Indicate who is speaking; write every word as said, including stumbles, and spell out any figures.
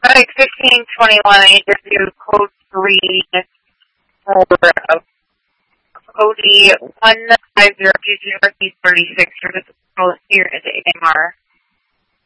Speaker 1: Alright, fifteen twenty-one, I need to do code three for uh, Cody one five zero two zero thirty-six for the here at the A M R.